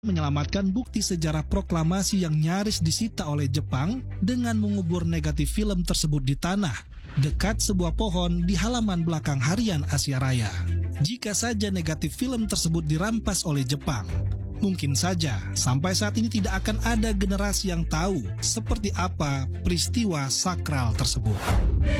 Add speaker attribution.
Speaker 1: menyelamatkan bukti sejarah proklamasi yang nyaris disita oleh Jepang dengan mengubur negatif film tersebut di tanah, dekat sebuah pohon di halaman belakang harian Asia Raya. Jika saja negatif film tersebut dirampas oleh Jepang, mungkin saja sampai saat ini tidak akan ada generasi yang tahu seperti apa peristiwa sakral tersebut.